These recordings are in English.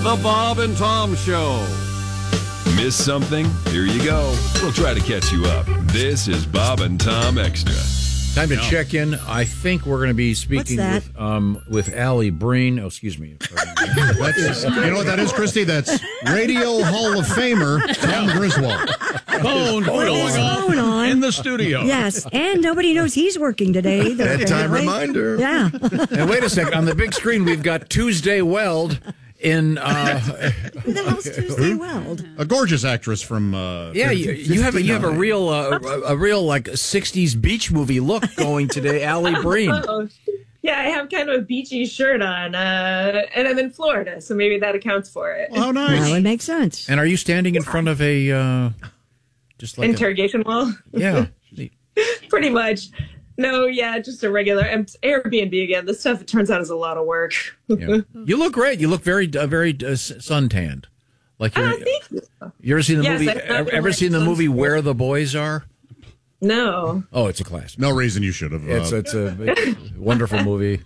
The Bob and Tom Show. Miss something? Here you go. We'll try to catch you up. This is Bob and Tom Extra. Time to check in. I think we're going to be speaking with Allie Breen. Oh, excuse me. You know what that is, Christy? That's Radio Hall of Famer Tom Griswold. Phone going on in the studio. Yes, and nobody knows he's working today. Bedtime reminder. Yeah. And wait a second. On the big screen, we've got Tuesday Weld in... Who the hell's Tuesday Weld? A gorgeous actress from... you have a real like 60s beach movie look going today, Allie Breen. Oh, yeah, I have kind of a beachy shirt on, and I'm in Florida, so maybe that accounts for it. Oh, nice. That would make sense. And are you standing in front of a... just like interrogation wall? Yeah. Pretty much. No, yeah, just a regular Airbnb again. This stuff, it turns out, is a lot of work. Yeah. You look great. You look very suntanned. Like Thank you. You ever seen the movie? I've Seen the movie Where the Boys Are? No. Oh, it's a classic. No reason you should have. It's a wonderful movie.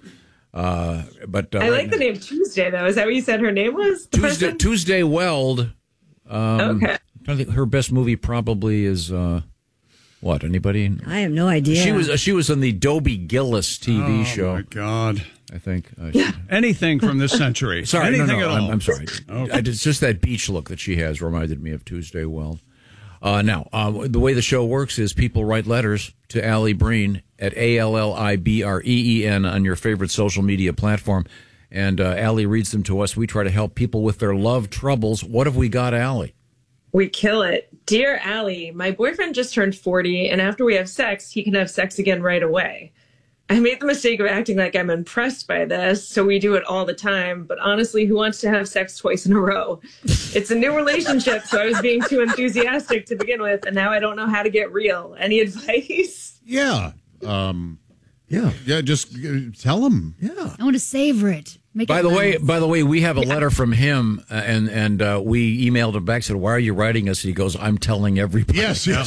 But I like the name Tuesday, though. Is that what you said her name was? Tuesday Weld. Okay. I think her best movie probably is what? Anybody? I have no idea. She was on the Dobie Gillis TV show. Oh my God! I think anything from this century. Sorry, anything no, at all. I'm sorry. Okay. It's just that beach look that she has reminded me of Tuesday Weld. Now, the way the show works is people write letters to Allie Breen at ALLIBREEN on your favorite social media platform, and Allie reads them to us. We try to help people with their love troubles. What have we got, Allie? We kill it. Dear Allie, my boyfriend just turned 40, and after we have sex, he can have sex again right away. I made the mistake of acting like I'm impressed by this, so we do it all the time. But honestly, who wants to have sex twice in a row? It's a new relationship, so I was being too enthusiastic to begin with, and now I don't know how to get real. Any advice? Yeah. Yeah, just tell him. Yeah. I want to savor it. By the way, we have a letter from him, and we emailed him back, said, "Why are you writing us?" And he goes, "I'm telling everybody." Yes. Yeah.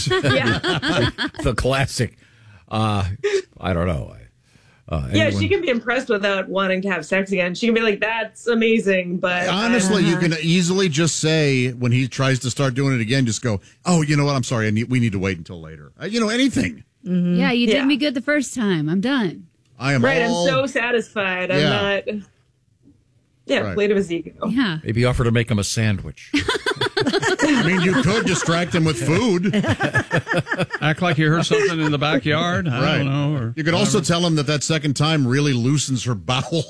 The classic. I don't know. Yeah, she can be impressed without wanting to have sex again. She can be like, "That's amazing," but honestly, you can easily just say when he tries to start doing it again, just go, "Oh, you know what? I'm sorry. We need to wait until later." Anything. Mm-hmm. Yeah, you did me good the first time. I'm done. I am right. I'm so satisfied. I'm not. Yeah, right. Plate of his ego. Yeah. Maybe offer to make him a sandwich. I mean, you could distract him with food. Act like you heard something in the backyard. I don't know. Or you could also tell him that second time really loosens her bowels.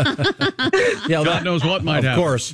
Yeah, God knows what might happen. Of course.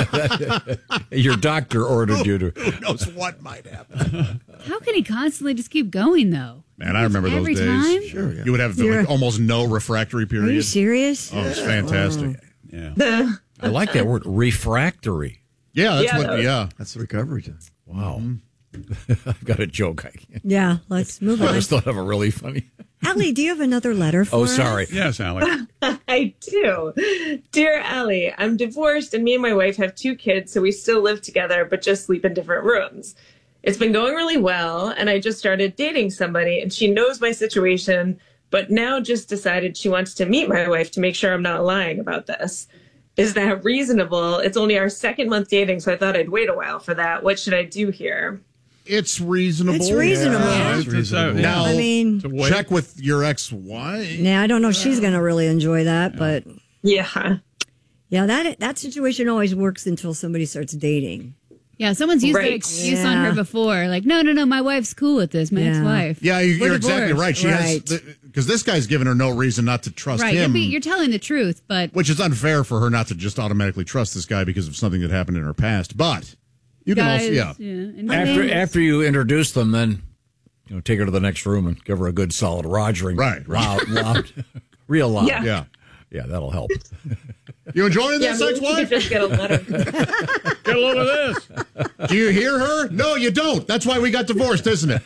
Your doctor ordered you to. Who knows what might happen? How can he constantly just keep going, though? Man, I remember those Every days. time? Sure, yeah. You would have almost no refractory period. Are you serious? Oh, it's fantastic. Yeah. I like that word, refractory. Yeah, that's the recovery time. Wow. I've got a joke. Yeah, let's move on. I just thought of a really funny. Allie, do you have another letter for us? Oh, sorry. Yes, Allie. I do. Dear Allie, I'm divorced and me and my wife have 2 kids, so we still live together, but just sleep in different rooms. It's been going really well, and I just started dating somebody, and she knows my situation, but now just decided she wants to meet my wife to make sure I'm not lying about this. Is that reasonable? It's only our 2nd month dating, so I thought I'd wait a while for that. What should I do here? It's reasonable. It's reasonable. Yeah, it's reasonable. Now, I mean, check with your ex-wife. Yeah, I don't know if she's going to really enjoy that, but yeah, that situation always works until somebody starts dating. Yeah, someone's used that excuse on her before. Like, no, my wife's cool with this, my ex-wife. Yeah, you're exactly right. She has, because this guy's given her no reason not to trust him. You're telling the truth, but... Which is unfair for her not to just automatically trust this guy because of something that happened in her past. But you can also, After you introduce them, then take her to the next room and give her a good solid rogering. Right. Loud. Real loud. Yeah. Yeah, that'll help. You enjoying this, ex-wife? Just get a letter. Get a load of this. Do you hear her? No, you don't. That's why we got divorced, isn't it?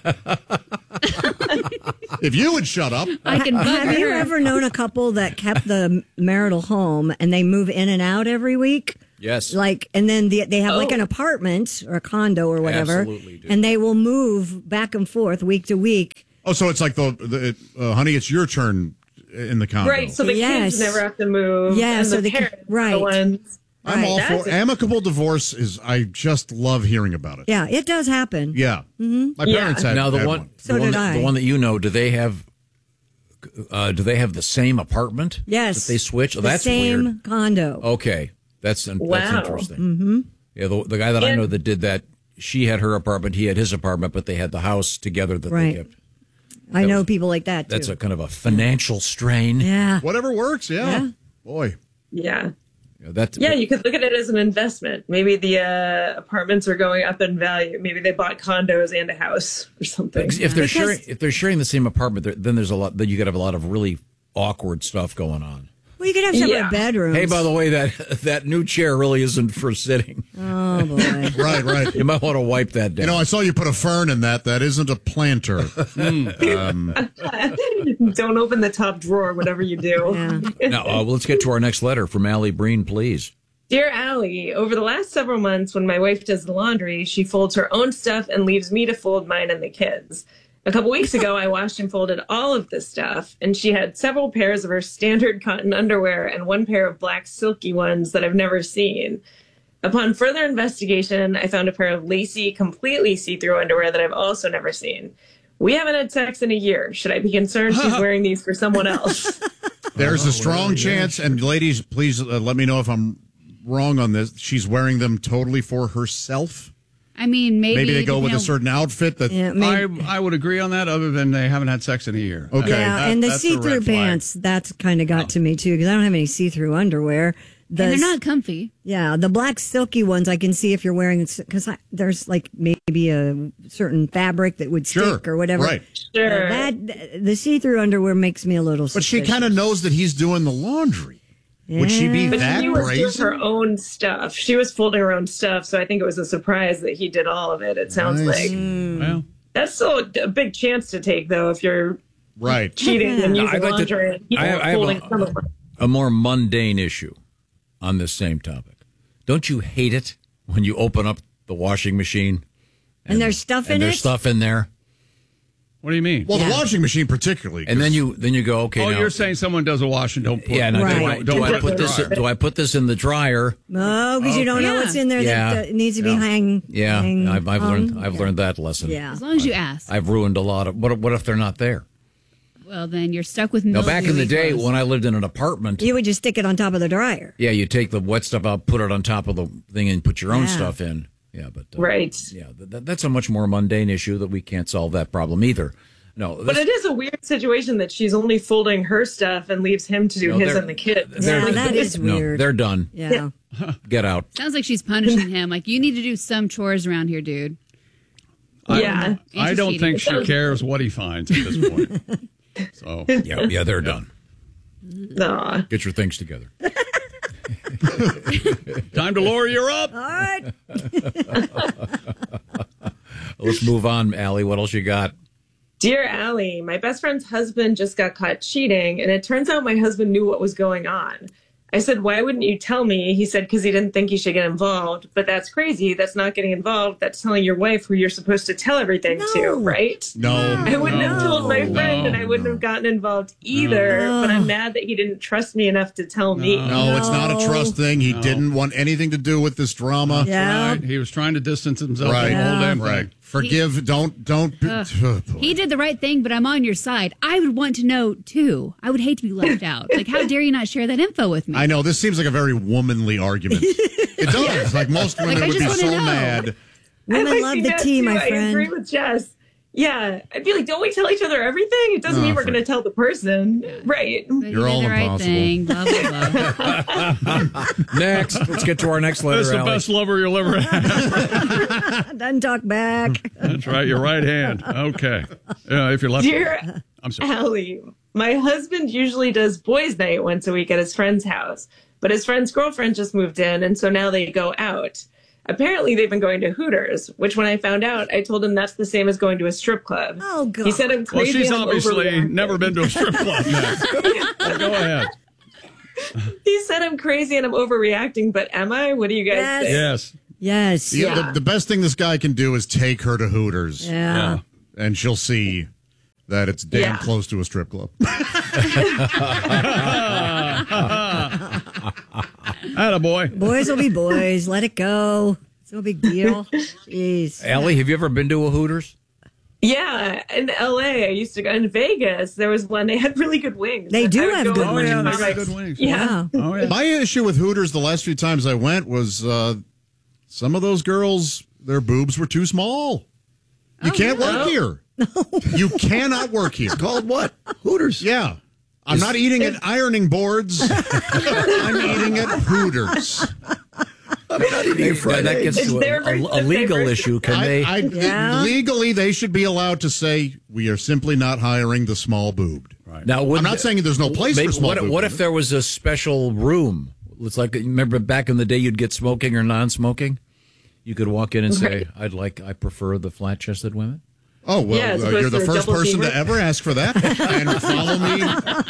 If you would shut up. I can Have you ever known a couple that kept the marital home and they move in and out every week? Yes. And then they have like an apartment or a condo or whatever. Absolutely do. And they will move back and forth week to week. Oh, so it's like honey, it's your turn in the condo. Right, so the kids never have to move. Yeah, and so the parents are the ones. I'm all That's for amicable divorce. I just love hearing about it. Yeah, it does happen. Yeah. My parents had Now the had one, So the one did that, I. the one that you know, do they have the same apartment? Yes. That they switch. Oh, The that's same weird. condo. Okay, that's Wow. interesting. Mm-hmm. Yeah, the guy that I know that did that, she had her apartment, he had his apartment, but they had the house together that Right. they kept. I know people like that, too. That's a kind of a financial strain. yeah. Whatever works, yeah. Boy. Yeah. Yeah, you could look at it as an investment. Maybe the apartments are going up in value. Maybe they bought condos and a house or something. If they're sharing the same apartment, then there's a lot. Then you could have a lot of really awkward stuff going on. Well, you could have separate Yeah. bedrooms. Hey, by the way, that new chair really isn't for sitting. Oh, boy. Right. You might want to wipe that down. I saw you put a fern in that. That isn't a planter. Don't open the top drawer, whatever you do. Yeah. Now, let's get to our next letter from Allie Breen, please. Dear Allie, over the last several months, when my wife does the laundry, she folds her own stuff and leaves me to fold mine and the kids. A couple weeks ago, I washed and folded all of this stuff, and she had several pairs of her standard cotton underwear and one pair of black silky ones that I've never seen. Upon further investigation, I found a pair of lacy, completely see-through underwear that I've also never seen. We haven't had sex in a year. Should I be concerned she's wearing these for someone else? There's a strong chance, and ladies, please let me know if I'm wrong on this. She's wearing them totally for herself. I mean, maybe Maybe they go with a depending on- certain outfit that. Yeah, maybe, I would agree on that, other than they haven't had sex in a year. Okay. yeah, and the that's a red see-through flag. pants, that's kind of got to me, too, because I don't have any see-through underwear. And they're not comfy. Yeah, the black silky ones I can see if you're wearing, because there's like maybe a certain fabric that would stick or whatever. Right. Sure. The see-through underwear makes me a little But she suspicious. kind of knows that he's doing the laundry. Would she be But that she was doing brazen? her own stuff. She was folding her own stuff, so I think it was a surprise that he did all of it. It sounds Nice. like Well, that's still a big chance to take, though, if you're Right. cheating and using I'd like to- lingerie. And he's I have folding some of it. a more mundane issue on this same topic. Don't you hate it when you open up the washing machine And there's stuff in and it? there's stuff in there, what do you mean? Well, Yeah. the washing machine particularly. and then you go, okay, Oh, now, you're saying someone does a wash and don't put yeah, now, Right. do I put put it this? dry. Do I put this in the dryer? No, because you don't know Yeah. what's in there Yeah. that needs to be hang. Yeah, hang I've hung. learned that lesson. Yeah. As long as you ask. I've ruined a lot of. What if they're not there? Well, then you're stuck with Now, mildew back in the day clothes. when I lived in an apartment, You would just stick it on top of the dryer. yeah, you take the wet stuff out, put it on top of the thing, and put your own Yeah. stuff in. Yeah, but Right. Yeah, that's a much more mundane issue that we can't solve that problem either. No, But it is a weird situation that she's only folding her stuff and leaves him to do No, his they're- and the kids. Yeah, that is no, weird. they're done. Yeah. Get out. Sounds like she's punishing him. Like, you need to do some chores around here, dude. Yeah. I don't cheating. think she cares what he finds at this point. So Yeah, they're done. Aw. Get your things together. time to lower your up. All right. Let's move on, Allie. What else you got? Dear Allie, my best friend's husband just got caught cheating, and it turns out my husband knew what was going on. I said, why wouldn't you tell me? He said, because he didn't think you should get involved. But that's crazy. That's not getting involved. That's telling your wife who you're supposed to tell everything to, right? No. I wouldn't have told my friend, no, and I wouldn't have gotten involved either. But I'm mad that he didn't trust me enough to tell me. No, it's not a trust thing. He didn't want anything to do with this drama. Yeah. Right. He was trying to distance himself Right. from the whole damn Right. thing. Forgive. Don't. He did the right thing, but I'm on your side. I would want to know, too. I would hate to be left out. Like, how dare you not share that info with me? I know this seems like a very womanly argument. It does. Like most women Like, I would be just so wanna know. mad. Women might love be the mad tea, too. my I agree friend. with Jess. Yeah, I'd be like, don't we tell each other everything? It doesn't mean we're going to tell the person, right? But he You're did all the right impossible. thing. Blah, blah, blah. Next, let's get to our next letter, That's the Allie. best lover you'll ever have. Doesn't talk back. That's right, your right hand. Okay. If you're left. Dear I'm sorry. Allie, my husband usually does boys' night once a week at his friend's house, but his friend's girlfriend just moved in, and so now they go out. Apparently, they've been going to Hooters, which when I found out, I told him that's the same as going to a strip club. Oh, God. He said I'm Well, crazy. she's and I'm obviously overreacting. never been to a strip club yet. Go ahead. He said I'm crazy and I'm overreacting, but am I? What do you guys Yes. think? Yes. Yes. The best thing this guy can do is take her to Hooters, Yeah. and she'll see that it's damn Yeah. close to a strip club. Attaboy. Boys will be boys. Let it go. It's no big deal. Jeez. Allie, have you ever been to a Hooters? Yeah, in LA, I used to go in Vegas. There was one. They had really good wings. They do have good Oh, wings. yeah, they got good wings. Yeah. Oh, yeah. My issue with Hooters the last few times I went was some of those girls, their boobs were too small. You can't work here. You cannot work here. Called what? Hooters. Yeah. I'm not eating at ironing boards. I'm eating at Hooters. That gets to a legal issue. Can they? Yeah. Legally, they should be allowed to say, we are simply not hiring the small boobed. Right. Now, I'm not saying there's no place for small boobed. What if there was a special room? It's like, remember back in the day you'd get smoking or non-smoking? You could walk in and say, I prefer the flat-chested women. Oh, well, Yeah, you're the first person double to ever ask for that. And follow me.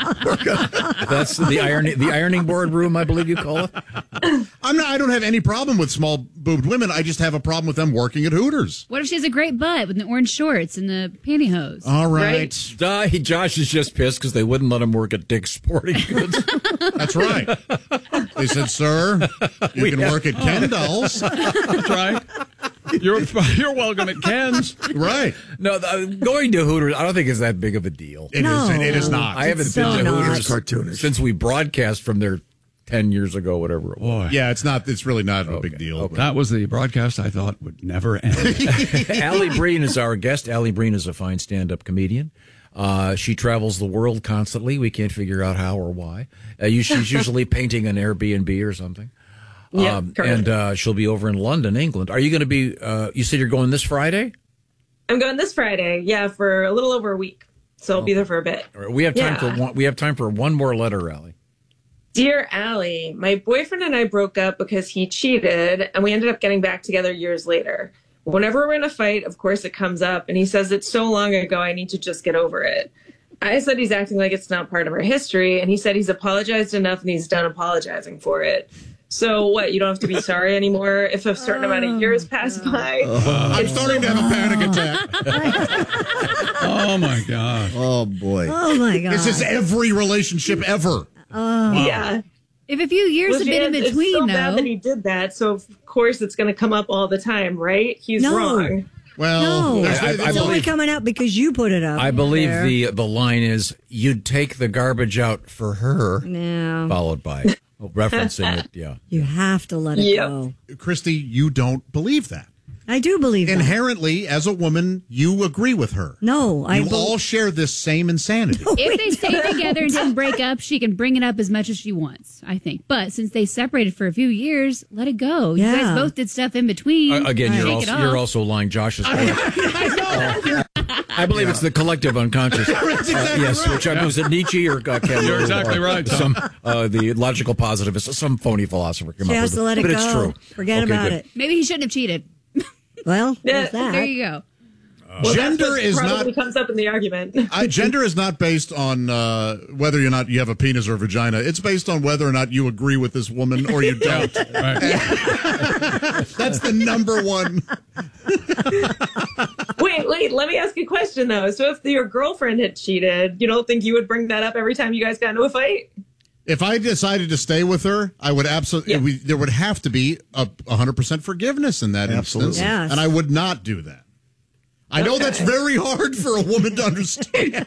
That's the ironing board room, I believe you call it. I don't have any problem with small boobed women. I just have a problem with them working at Hooters. What if she has a great butt with the orange shorts and the pantyhose? All right. Josh is just pissed because they wouldn't let him work at Dick's Sporting Goods. That's right. They said, sir, you can work at Ken Dolls. That's right. You're welcome at Ken's. Right. No, going to Hooters, I don't think is that big of a deal. It is not. I haven't so been to not. Hooters since we broadcast from there 10 years ago, whatever it was. Boy, Yeah, it's really not a big deal. that was the broadcast I thought would never end. Allie Breen is our guest. Allie Breen is a fine stand-up comedian. She travels the world constantly. We can't figure out how or why. She's usually painting an Airbnb or something. Yeah, and she'll be over in London, England. Are you going to be, you said you're going this Friday? I'm going this Friday. Yeah, for a little over a week. So I'll be there for a bit. All right, we have time for one more letter, Allie. Dear Allie, my boyfriend and I broke up because he cheated, and we ended up getting back together years later. Whenever we're in a fight, of course it comes up, and he says it's so long ago, I need to just get over it. I said he's acting like it's not part of our history, and he said he's apologized enough and he's done apologizing for it. So what, you don't have to be sorry anymore if a certain amount of years pass by? I'm starting to have a panic attack. Oh, my God. Oh, boy. Oh, my God. This is every relationship ever. Yeah. If a few years have been in between, it's so though. bad that he did that, so of course it's going to come up all the time, right? He's wrong. Well, No, there's- it's only coming up because you put it up. I believe there. the line is, you'd take the garbage out for her, No. followed by, referencing it, yeah. You have to let it Yep. go. Christy, you don't believe that. I do believe that. Inherently, as a woman, you agree with her. No, I You all share this same insanity. If they stayed together and didn't break up, she can bring it up as much as she wants, I think. But since they separated for a few years, let it go. You Yeah. guys both did stuff in between. Again, Shake it you're off. also lying. Josh is correct. I believe it's the collective unconscious. Yes, which was it Nietzsche or Camus? You're exactly right, Tom. The logical positivist, some phony philosopher came She up has with to let it but go. it's true. Forget Okay, about good. it. Maybe he shouldn't have cheated. Well, Yeah, there's that. There you go. Well, Gender that's what is probably not- comes up in the argument. Gender is not based on whether or not you have a penis or a vagina. It's based on whether or not you agree with this woman or you don't. Right. That's the number one. Wait, let me ask you a question though. So if your girlfriend had cheated, you don't think you would bring that up every time you guys got into a fight? If I decided to stay with her, I would absolutely. There would have to be 100% forgiveness in that instance, Yes. and I would not do that. I know that's very hard for a woman to understand.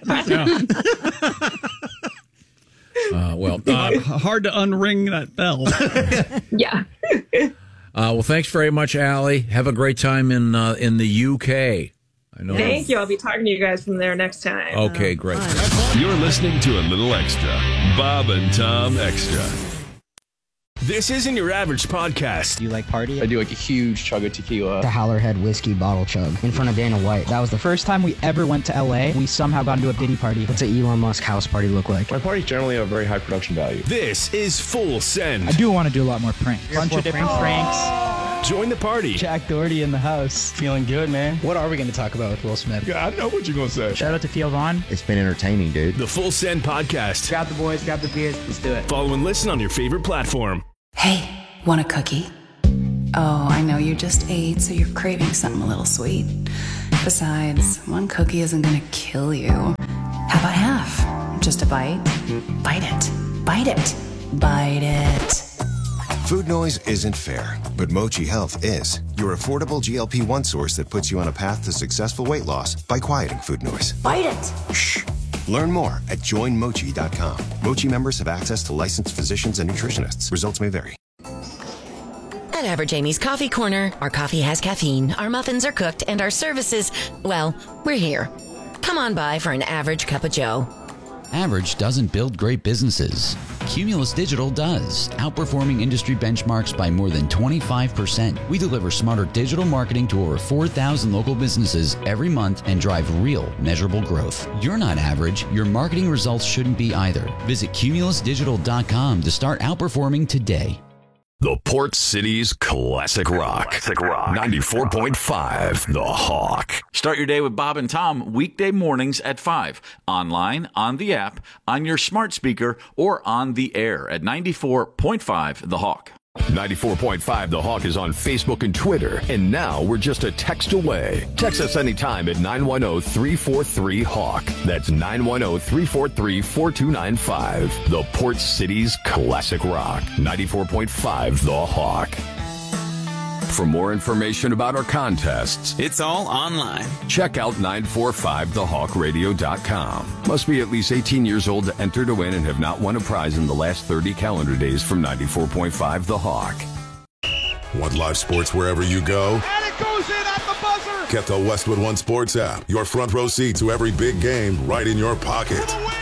Hard to unring that bell. Yeah. Well, thanks very much, Allie. Have a great time in the UK. I know. Thank you. I'll be talking to you guys from there next time. Okay, great. You're listening to a little extra. Bob and Tom Extra. This isn't your average podcast. Do you like party? I do like a huge chug of tequila. The Howlerhead whiskey bottle chug in front of Dana White. That was the first time we ever went to LA. We somehow got into a Diddy party. What's an Elon Musk house party look like? My parties generally have very high production value. This is Full Send. I do want to do a lot more pranks. Bunch of different pranks. Join the party. Jack Doherty in the house. Feeling good, man. What are we going to talk about with Will Smith? Yeah, I know what you're going to say. Shout out to Theo Vaughn. It's been entertaining, dude. The Full Send Podcast. Grab the boys, grab the beers. Let's do it. Follow and listen on your favorite platform. Hey, want a cookie? Oh, I know you just ate, so you're craving something a little sweet. Besides, one cookie isn't gonna kill you. How about half? Just a bite? Bite it. Bite it. Bite it. Food noise isn't fair, but Mochi Health is. Your affordable GLP-1 source that puts you on a path to successful weight loss by quieting food noise. Bite it! Shh. Learn more at joinmochi.com. Mochi members have access to licensed physicians and nutritionists. Results may vary. At Average Amy's Coffee Corner, our coffee has caffeine, our muffins are cooked, and our services, well, we're here. Come on by for an average cup of joe. Average doesn't build great businesses. Cumulus Digital does, outperforming industry benchmarks by more than 25%. We deliver smarter digital marketing to over 4,000 local businesses every month and drive real, measurable growth. You're not average. Your marketing results shouldn't be either. Visit cumulusdigital.com to start outperforming today. The Port City's Classic Rock. 94.5 The Hawk. Start your day with Bob and Tom weekday mornings at 5. Online, on the app, on your smart speaker, or on the air at 94.5 The Hawk. 94.5 The Hawk is on Facebook and Twitter, and now we're just a text away. Text us anytime at 910-343-HAWK. That's 910-343-4295. The Port City's Classic Rock. 94.5 The Hawk. For more information about our contests, it's all online. Check out 945thehawkradio.com. Must be at least 18 years old to enter to win and have not won a prize in the last 30 calendar days from 94.5 The Hawk. Want live sports wherever you go? And it goes in at the buzzer! Get the Westwood One Sports app. Your front row seat to every big game right in your pocket. For the win!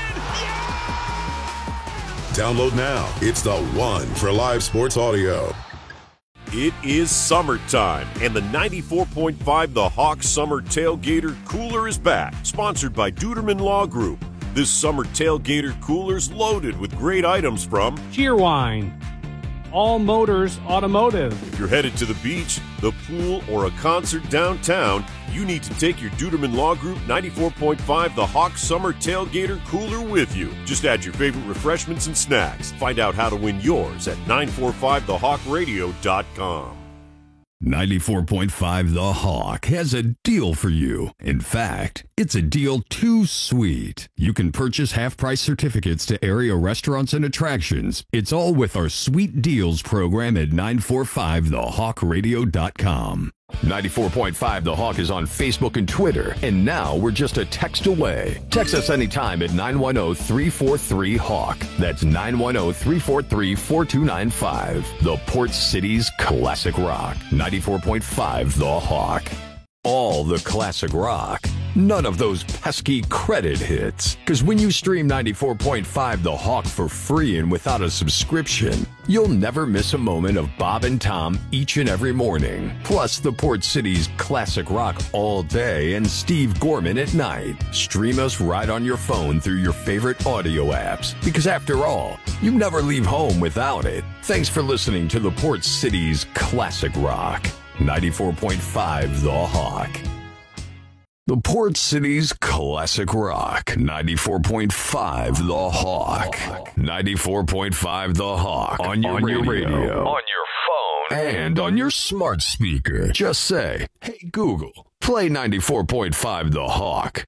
Yeah! Download now. It's the one for live sports audio. It is summertime, and the 94.5 The Hawk Summer Tailgater Cooler is back, sponsored by Duderman Law Group. This summer tailgater cooler's loaded with great items from Cheerwine, All Motors Automotive. If you're headed to the beach, the pool, or a concert downtown, you need to take your Duderman Law Group 94.5 The Hawk Summer Tailgater Cooler with you. Just add your favorite refreshments and snacks. Find out how to win yours at 945thehawkradio.com. 94.5 The Hawk has a deal for you. In fact, it's a deal too sweet. You can purchase half-price certificates to area restaurants and attractions. It's all with our Sweet Deals program at 945thehawkradio.com. 94.5 The Hawk is on Facebook and Twitter, and now we're just a text away. Text us anytime at 910-343-HAWK. That's 910-343-4295. The Port City's Classic Rock. 94.5 The Hawk. All the classic rock. None of those pesky credit hits. Because when you stream 94.5 The Hawk for free and without a subscription, you'll never miss a moment of Bob and Tom each and every morning. Plus the Port City's classic rock all day and Steve Gorman at night. Stream us right on your phone through your favorite audio apps. Because after all, you never leave home without it. Thanks for listening to the Port City's classic rock. 94.5 The Hawk. The Port City's Classic Rock. 94.5 The Hawk. 94.5 The Hawk. On your radio. On your phone. And on your smart speaker. Just say, hey Google, play 94.5 The Hawk.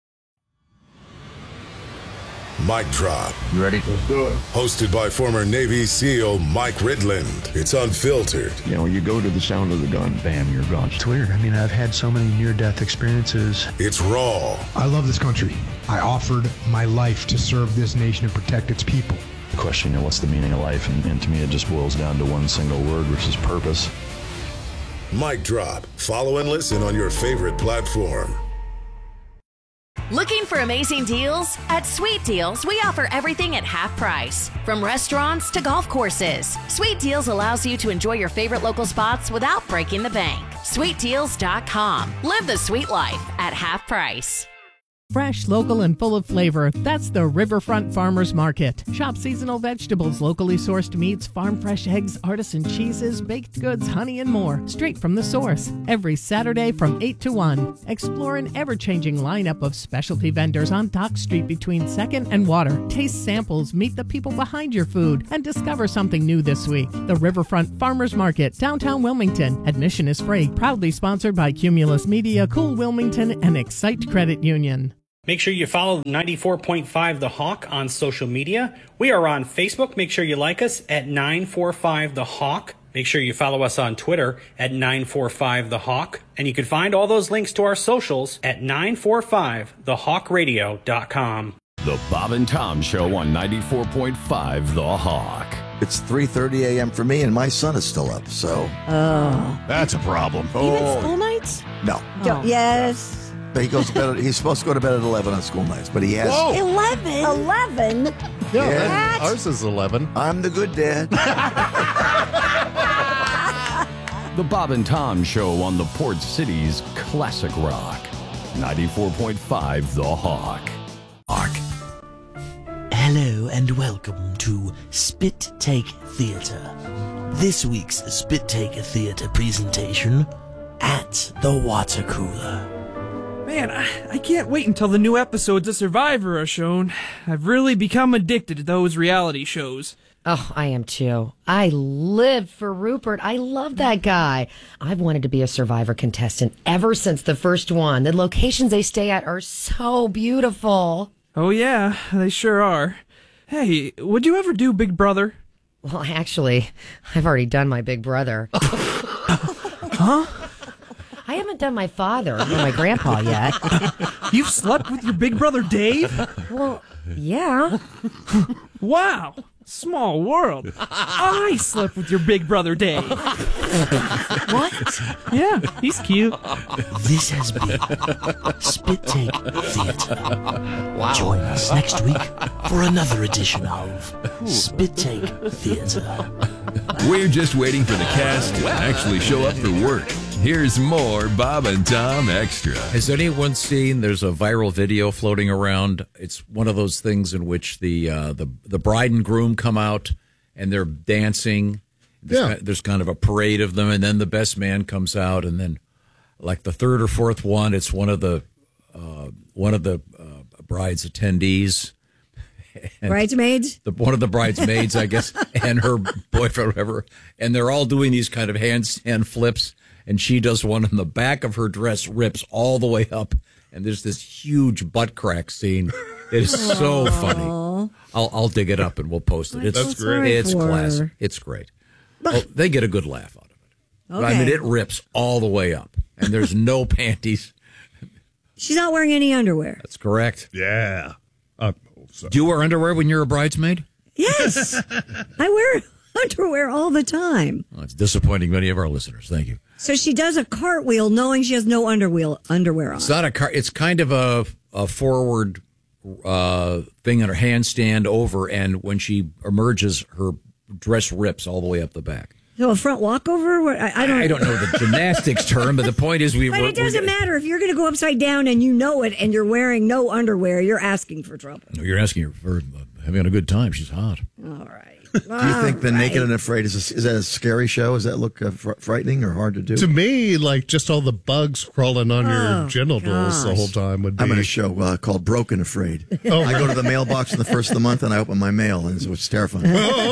Mic Drop. You ready? Let's do it. Hosted by former Navy SEAL Mike Ridland. It's unfiltered. You know, you go to the sound of the gun, bam, you're gone. It's weird. I mean, I've had so many near-death experiences. It's raw. I love this country. I offered my life to serve this nation and protect its people. The question, you know, what's the meaning of life? And to me, it just boils down to one single word, which is purpose. Mic Drop. Follow and listen on your favorite platform. Looking for amazing deals? At Sweet Deals, we offer everything at half price. From restaurants to golf courses, Sweet Deals allows you to enjoy your favorite local spots without breaking the bank. SweetDeals.com. Live the sweet life at half price. Fresh, local, and full of flavor. That's the Riverfront Farmers Market. Shop seasonal vegetables, locally sourced meats, farm fresh eggs, artisan cheeses, baked goods, honey, and more. Straight from the source. Every Saturday from 8 to 1. Explore an ever-changing lineup of specialty vendors on Dock Street between 2nd and Water. Taste samples, meet the people behind your food, and discover something new this week. The Riverfront Farmers Market, downtown Wilmington. Admission is free. Proudly sponsored by Cumulus Media, Cool Wilmington, and Excite Credit Union. Make sure you follow 94.5 The Hawk on social media. We are on Facebook. Make sure you like us at 945 The Hawk. Make sure you follow us on Twitter at 945 The Hawk. And you can find all those links to our socials at 945thehawkradio.com. The Bob and Tom Show on 94.5 The Hawk. It's 3:30 a.m. for me, and my son is still up, so... Oh. That's a problem. Even school nights? No. Yes. He goes to bed. He's supposed to go to bed at 11 on school nights, but he has... Whoa. 11? Yeah, ours is 11. I'm the good dad. The Bob and Tom Show on the Port City's Classic Rock. 94.5 The Hawk. Hello and welcome to Spit Take Theatre. This week's Spit Take Theatre presentation at the Water Cooler. Man, I can't wait until the new episodes of Survivor are shown. I've really become addicted to those reality shows. Oh, I am too. I live for Rupert. I love that guy. I've wanted to be a Survivor contestant ever since the first one. The locations they stay at are so beautiful. Oh yeah, they sure are. Hey, would you ever do Big Brother? Well, actually, I've already done my Big Brother. Huh? I haven't done my father or my grandpa yet. You've slept with your Big Brother Dave? Well, yeah. Wow. Small world. I slept with your Big Brother Dave. What? Yeah, he's cute. This has been Spit Take Theatre. Wow. Join us next week for another edition of Spit Take Theatre. We're just waiting for the cast to actually show up for work. Here's more Bob and Tom Extra. Has anyone seen, there's a viral video floating around. It's one of those things in which the bride and groom come out and they're dancing. There's kind of a parade of them, and then the best man comes out, and then like the third or fourth one, it's one of the bride's attendees. Bridesmaids? One of the bridesmaids, I guess, and her boyfriend, whatever. And they're all doing these kind of handstand flips. And she does one, and the back of her dress rips all the way up. And there's this huge butt crack scene. It is so funny. I'll dig it up and we'll post it. That's great. It's classic. It's great. Oh, they get a good laugh out of it. Okay. But, I mean, it rips all the way up. And there's no panties. She's not wearing any underwear. That's correct. Yeah. Do you wear underwear when you're a bridesmaid? Yes. I wear underwear all the time. Well, it's disappointing many of our listeners. Thank you. So she does a cartwheel knowing she has no underwear on. It's not a car. It's kind of a forward thing on her handstand over, and when she emerges, her dress rips all the way up the back. So a front walkover? I don't know the gymnastics term, but the point is But it doesn't matter. If you're going to go upside down and you know it and you're wearing no underwear, you're asking for trouble. No, you're asking her for having a good time. She's hot. All right. Do you think The Naked and Afraid is that a scary show? Does that look frightening or hard to do? To me, like just all the bugs crawling on your genitals the whole time would be. I'm in a show called Broken Afraid. Oh. I go to the mailbox on the first of the month and I open my mail, and so it's terrifying.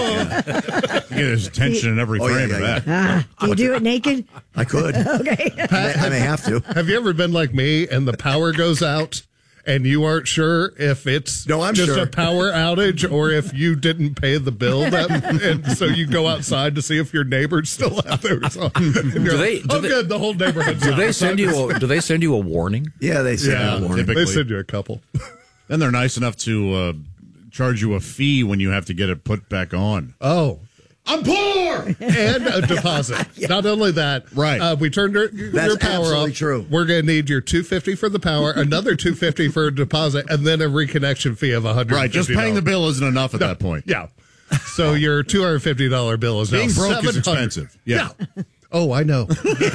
There's tension in every frame of that. Do you do it naked? I could. Okay. I may have to. Have you ever been like me and the power goes out? And you aren't sure if it's just a power outage or if you didn't pay the bill, and so you go outside to see if your neighbors still have theirs on. Good, the whole neighborhood's Do out. they send you a warning? Yeah, they send you a warning. They send you a couple. Then they're nice enough to charge you a fee when you have to get it put back on. Oh. I'm poor! And a deposit. Yeah. Not only that, right? We turned your power off. True. We're going to need your $250 for the power, another $250 for a deposit, and then a reconnection fee of $150. Right, just paying the bill isn't enough at that point. Yeah. So your $250 bill is being now broke $700. is expensive. Yeah. Oh, I know.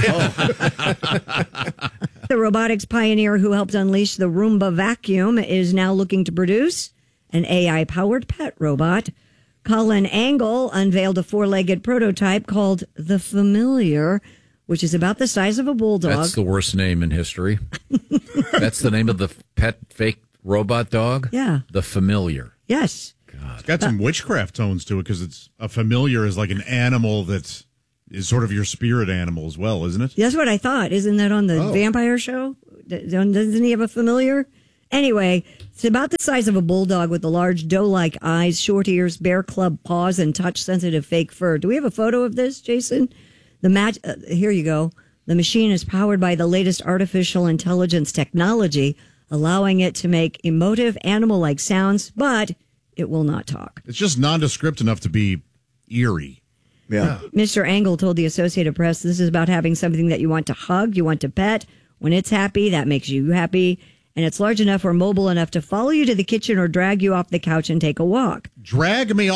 The robotics pioneer who helped unleash the Roomba vacuum is now looking to produce an AI-powered pet robot. Colin Angle unveiled a 4-legged prototype called The Familiar, which is about the size of a bulldog. That's the worst name in history. That's the name of the pet fake robot dog? Yeah. The Familiar. Yes. God. It's got some witchcraft tones to it because it's a familiar is like an animal that is sort of your spirit animal as well, isn't it? That's what I thought. Isn't that on the vampire show? Doesn't he have a familiar? Anyway, it's about the size of a bulldog with the large doe-like eyes, short ears, bear club paws, and touch-sensitive fake fur. Do we have a photo of this, Jason? Here you go. The machine is powered by the latest artificial intelligence technology, allowing it to make emotive animal-like sounds, but it will not talk. It's just nondescript enough to be eerie. Yeah. Mr. Engel told the Associated Press, this is about having something that you want to hug, you want to pet. When it's happy, that makes you happy. And it's large enough or mobile enough to follow you to the kitchen or drag you off the couch and take a walk. Drag me